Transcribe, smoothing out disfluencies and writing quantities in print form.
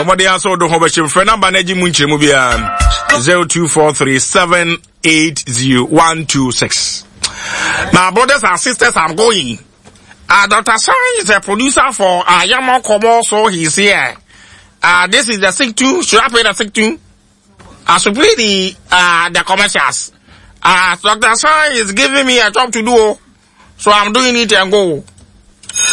Komodi aso do hobe friend number na ji munchire mu bia 0243780126. Now brothers and sisters, I'm going. Dr. Sai is a producer for Yamo Komo, so he's here. This is the sick tune. Should I play the sick tune? I should play the commercials. Dr. Sai is giving me a job to do, so I'm doing it and go.